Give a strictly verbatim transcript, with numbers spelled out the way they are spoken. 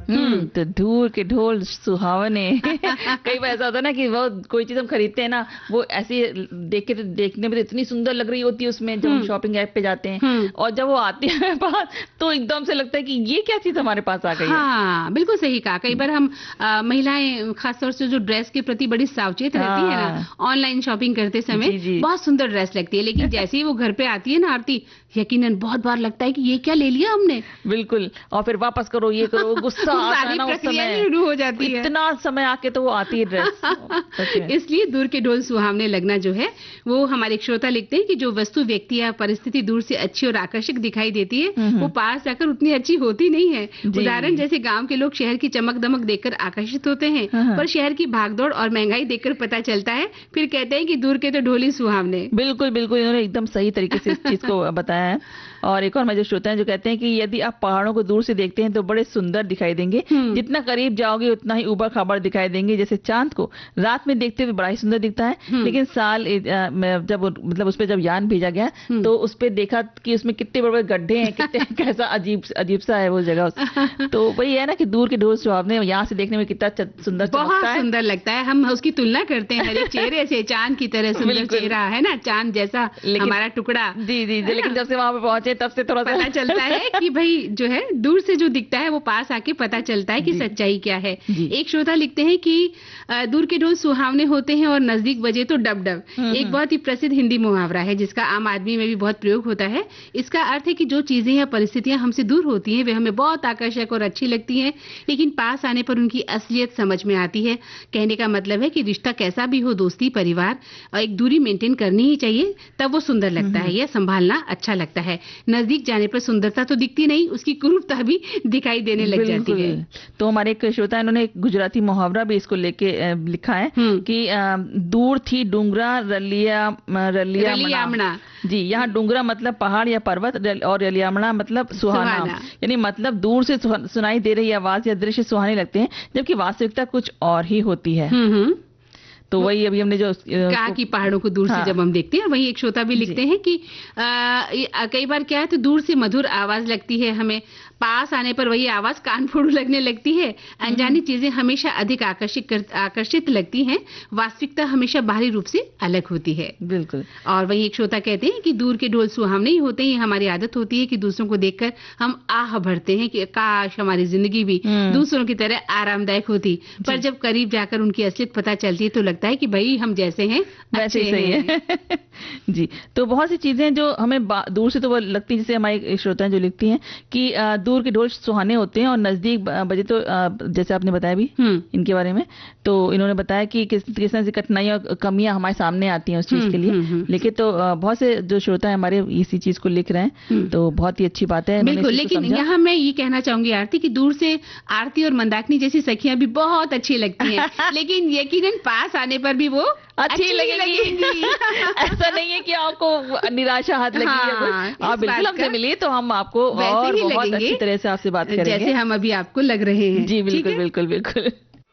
हम्म तो दूर के ढोल सुहावने। कई बार ऐसा होता है ना कि वो कोई चीज हम खरीदते हैं ना, वो ऐसी देख के देखने में तो इतनी सुंदर लग रही होती है उसमें, जब हम शॉपिंग ऐप पे जाते हैं, और जब वो आती है पास तो एकदम से लगता है कि ये क्या चीज हमारे पास आ गई है। हाँ बिल्कुल सही कहा। कई बार हम महिलाएं खासतौर से जो ड्रेस के प्रति बड़ी सावचेत रहती है ना, ऑनलाइन शॉपिंग करते समय बहुत सुंदर ड्रेस लगती है, लेकिन जैसे ही वो घर पे आती है ना आरती, यकीनन बहुत बार लगता है कि ये क्या ले लिया हमने। बिल्कुल, और फिर वापस करो, ये करो, गुस्सा आता है ना उस समय, शुरू हो जाती है। इतना समय आके तो वो आती है ड्रेस। इसलिए दूर के ढोल सुहावने लगना जो है, वो हमारे एक श्रोता लिखते हैं कि जो वस्तु, व्यक्ति या परिस्थिति दूर से अच्छी और आकर्षक दिखाई देती है, वो पास जाकर उतनी अच्छी होती नहीं है। उदाहरण जैसे गांव के लोग शहर की चमक दमक देखकर आकर्षित होते हैं, पर शहर की भागदौड़ और महंगाई देखकर पता चलता है, फिर कहते हैं कि दूर के तो ढोल ही सुहावने। बिल्कुल बिल्कुल, इन्होंने एकदम सही तरीके से इस चीज को बताया है। और एक और मैं जो श्रोता हैं जो कहते हैं कि यदि आप पहाड़ों को दूर से देखते हैं तो बड़े सुंदर दिखाई देंगे, जितना करीब जाओगे उतना ही ऊबड़ खाबड़ दिखाई देंगे। जैसे चांद को रात में देखते हुए बड़ा ही सुंदर दिखता है, लेकिन साल जब मतलब उस पर जब यान भेजा गया तो उस पर देखा कि उसमें कितने बड़े बड़े गड्ढे हैं, कितने कैसा अजीब अजीब सा है वो जगह। तो वही है ना कि दूर के ढोल सुहावने यहाँ से देखने में कितना सुंदर बहुत सुंदर लगता है। हम उसकी तुलना करते हैं हर एक चेहरे से, चांद की तरह सुंदर चेहरा है ना, चांद जैसा हमारा टुकड़ा। जी जी, लेकिन जब से वहां पे पहुंचे तब से थोड़ा पता चलता है कि भाई जो है दूर से जो दिखता है वो पास आके पता चलता है कि सच्चाई क्या है। एक श्रोता लिखते हैं कि दूर के ढोल सुहावने होते हैं और नजदीक बजे तो डब डब। एक बहुत ही प्रसिद्ध हिंदी मुहावरा है जिसका आम आदमी में भी बहुत प्रयोग होता है। इसका अर्थ है कि जो चीजें या परिस्थितियां हमसे दूर होती हैं वे हमें बहुत आकर्षक और अच्छी लगती हैं, लेकिन पास आने पर उनकी असलियत समझ में आती है। कहने का मतलब है कि रिश्ता कैसा भी हो, दोस्ती, परिवार, और एक दूरी मेंटेन करनी ही चाहिए, तब वो सुंदर लगता है, यह संभालना अच्छा लगता है। नजदीक जाने पर सुंदरता तो दिखती नहीं, उसकी कुरूपता भी दिखाई देने लग जाती है। तो हमारे एक श्रोता इन्होंने एक गुजराती मुहावरा भी इसको लेके लिखा है कि दूर थी डूंगरा रलिया रलिया रलियामणा। जी, यहाँ डूंगरा मतलब पहाड़ या पर्वत, और रलियामणा मतलब सुहाना, यानी मतलब दूर से सुनाई दे रही आवाज या दृश्य सुहाने लगते हैं, जबकि वास्तविकता कुछ और ही होती है। तो वही अभी हमने जो कहा कि पहाड़ों को दूर हाँ। से जब हम देखते हैं, वही एक श्रोता भी लिखते हैं कि आ, कई बार क्या है तो दूर से मधुर आवाज लगती है हमें, पास आने पर वही आवाज कान फोड़ू लगने लगती है। अनजानी चीजें हमेशा अधिक आकर्षित आकर्षित लगती हैं, वास्तविकता हमेशा बाहरी रूप से अलग होती है। बिल्कुल। और वही एक श्रोता कहते हैं कि दूर के ढोल सुहावने ही होते हैं। हमारी आदत होती है कि दूसरों को देखकर हम आह भरते हैं कि काश हमारी जिंदगी भी दूसरों की तरह आरामदायक होती, पर जब करीब जाकर उनकी असलियत पता चलती है तो लगता है कि भाई हम जैसे हैं वैसे ही सही है। जी, तो बहुत सी चीजें जो हमें दूर से तो वो लगती है, जैसे हमारी श्रोता जो लिखती हैं कि दूर के ढोल सुहाने होते हैं और नजदीक बजे तो, जैसे आपने बताया भी इनके बारे में, तो इन्होंने बताया कि किस किस तरह से कठिनाइयां और कमियां हमारे सामने आती हैं उस चीज के लिए। लेकिन तो बहुत से जो श्रोता है हमारे इसी चीज को लिख रहे हैं, तो बहुत ही अच्छी बात है। बिल्कुल, लेकिन यहाँ मैं ये कहना चाहूंगी आरती कि दूर से आरती और मंदाकिनी जैसी सखियां भी बहुत अच्छी लगती हैं, लेकिन यकीनन पास आने पर भी वो अच्छी, अच्छी लगेगी। ऐसा नहीं है कि आपको निराशा हाथ लगी हाँ, है, आप बिल्कुल हमसे मिलिए तो हम आपको और बहुत अच्छी तरह से आपसे बात करेंगे, जैसे हम अभी आपको लग रहे हैं। जी बिल्कुल बिल्कुल बिल्कुल।